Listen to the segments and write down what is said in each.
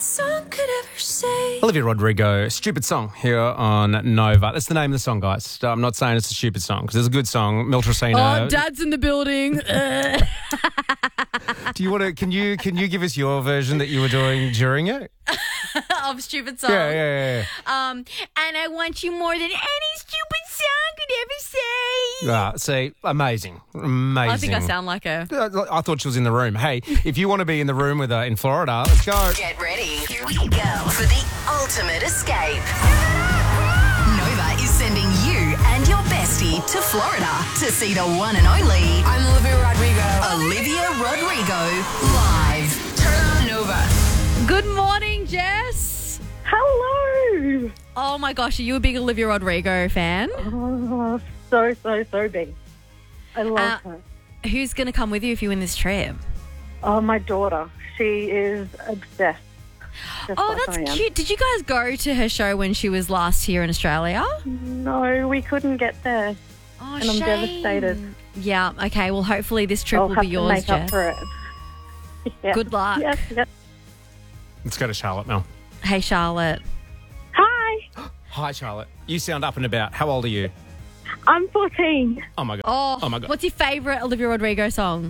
song could ever say. Olivia Rodrigo, Stupid Song here on Nova. That's the name of the song, guys. I'm not saying it's a stupid song because it's a good song. Mil Tracina. Oh, Dad's in the building. Do you want to? Can you give us your version that you were doing during it? Of stupid song. Yeah. And I want you more than any stupid song could ever say. See, amazing. I think I sound like her. I thought she was in the room. Hey, if you want to be in the room with her in Florida, let's go. Get ready. Here we go for the ultimate escape. Nova is sending you and your bestie to Florida to see the one and only I'm Olivia Rodrigo. Olivia Rodrigo live. Turn on Nova. Good morning, Jess. Hello. Oh my gosh, are you a big Olivia Rodrigo fan? Oh, so big. I love her. Who's going to come with you if you win this trip? Oh, my daughter. She is obsessed. Just Oh, like I that's am. cute. Did you guys go to her show when she was last here in Australia? No, we couldn't get there. Oh, And I'm devastated. Yeah, okay. Well, hopefully this trip I'll will have be to yours, make up Jess. for it. Yeah. Good luck. Yes. Let's go to Charlotte, Mel. Hey, Charlotte. Hi. Hi, Charlotte. You sound up and about. How old are you? I'm 14. Oh, my God. Oh, my God. What's your favourite Olivia Rodrigo song?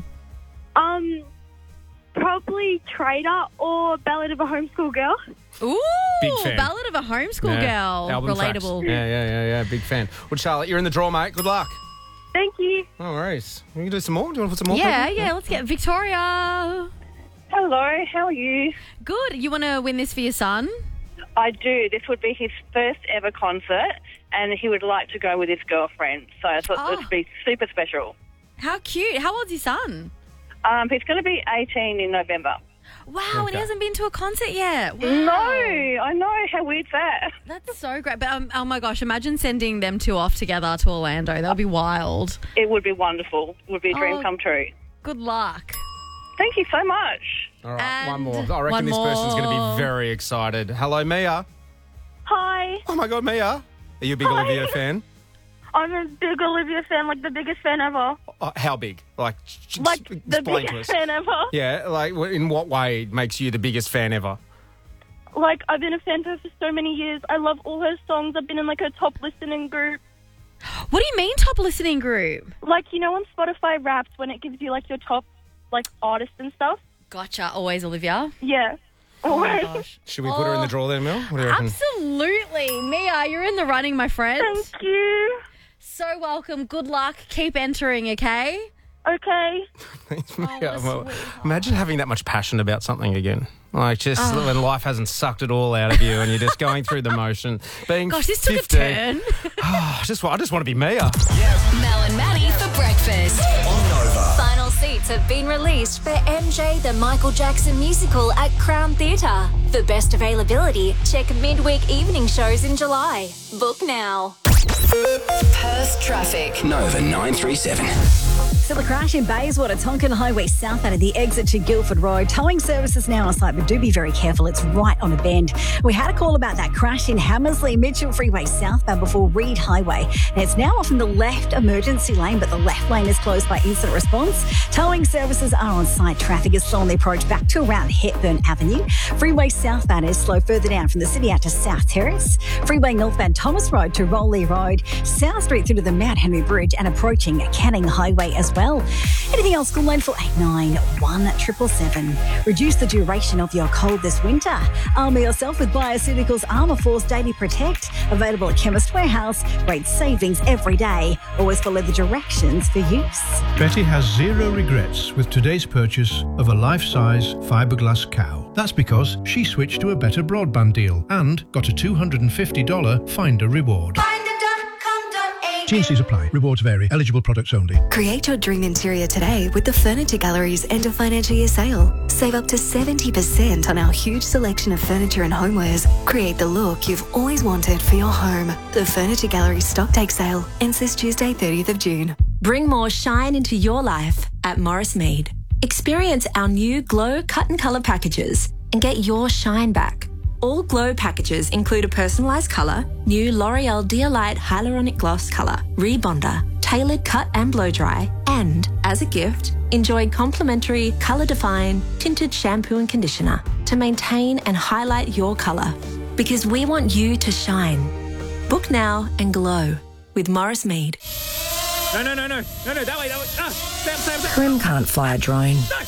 Probably Trader or Ballad of a Homeschool Girl. Ooh, Big fan. Ballad of a Homeschool Girl. Album tracks. Relatable. Yeah. Big fan. Well, Charlotte, you're in the draw, mate. Good luck. Thank you. No worries. We can do some more. Do you want to put some more? Yeah, people? let's get Victoria. Hello, how are you? Good. You want to win this for your son? I do. This would be his first ever concert, and he would like to go with his girlfriend. So I thought this would be super special. How cute. How old's your son? He's going to be 18 in November. Wow, and he hasn't been to a concert yet. Wow. No, I know. How weird's that? That's so great. But oh my gosh, imagine sending them two off together to Orlando. That would be wild. It would be wonderful. It would be a dream come true. Good luck. Thank you so much. All right, And one more. I reckon one this person's going to more. be very excited. Hello, Mia. Hi. Oh, my God, Mia. Are you a big Olivia fan? I'm a big Olivia fan, like the biggest fan ever. How big? Like Like the explain to biggest us. fan ever. Yeah, like in what way makes you the biggest fan ever? Like, I've been a fan of her for so many years. I love all her songs. I've been in, like, her top listening group. What do you mean top listening group? Like, you know on Spotify Wrapped when it gives you, like, your top, like, artists and stuff? Gotcha. Always Olivia. Yeah. Oh my gosh. Should we put her in the draw then, Mel? What do you reckon? Absolutely. Mia, you're in the running, my friend. Thank you. So welcome. Good luck. Keep entering, okay? Okay. Thanks, Mia. Well, imagine having that much passion about something again. Like just when life hasn't sucked it all out of you and you're just going through the motion. Being Gosh, this took 15, a turn. I just want to be Mia. Mel and Maddie for breakfast. On Nova. Final seats have been released for MJ the Michael Jackson musical at Crown Theatre. For best availability, check midweek evening shows in July. Book now. Perth traffic. Nova 937. Still a crash in Bayswater, Tonkin Highway south out of the exit to Guildford Road. Towing services now on site, but do be very careful. It's right on a bend. We had a call about that crash in Hammersley Mitchell Freeway southbound before Reed Highway. And it's now off in the left emergency lane, but the left lane is closed by incident response. Towing services are on site. Traffic is slow on the approach back to around Hepburn Avenue. Freeway southbound is slow further down from the city out to South Terrace. Freeway northbound Thomas Road to Rowley Road. South Street through to the Mount Henry Bridge and approaching Canning Highway as well. Anything else, call line for 891777. Reduce the duration of your cold this winter. Armour yourself with Bioceuticals Armour Force Daily Protect. Available at Chemist Warehouse. Great savings every day. Always follow the directions for use. Betty has zero regrets with today's purchase of a life-size fiberglass cow. That's because she switched to a better broadband deal and got a $250 Finder reward. T&Cs apply. Rewards vary. Eligible products only. Create your dream interior today with the Furniture Gallery's end of financial year sale. Save up to 70% on our huge selection of furniture and homewares. Create the look you've always wanted for your home. The Furniture Gallery stock take sale ends this Tuesday, 30th of June. Bring more shine into your life at Morris Mead. Experience our new Glow Cut and Colour packages and get your shine back. All Glow packages include a personalised colour, new L'Oreal Dear Light Hyaluronic Gloss colour, rebonder, tailored cut and blow dry, and, as a gift, enjoy complimentary colour-define tinted shampoo and conditioner. to maintain and highlight your colour. Because we want you to shine. Book now and glow with Morris Mead. No, that way. Sam. Karim can't fly a drone. No.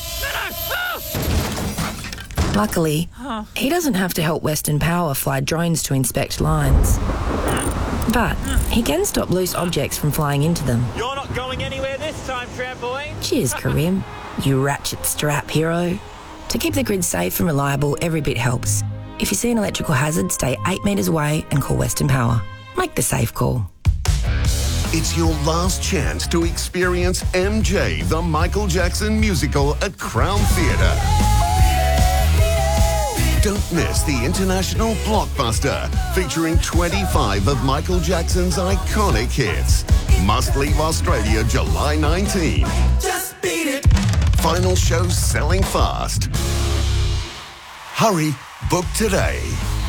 Luckily, he doesn't have to help Western Power fly drones to inspect lines. But he can stop loose objects from flying into them. You're not going anywhere this time, trampoline. Cheers, Karim, you ratchet strap hero. To keep the grid safe and reliable, every bit helps. If you see an electrical hazard, stay 8 metres away and call Western Power. Make the safe call. It's your last chance to experience MJ, the Michael Jackson musical at Crown Theatre. Don't miss the international blockbuster featuring 25 of Michael Jackson's iconic hits. Must leave Australia July 19. Just beat it. Final shows selling fast. Hurry, book today.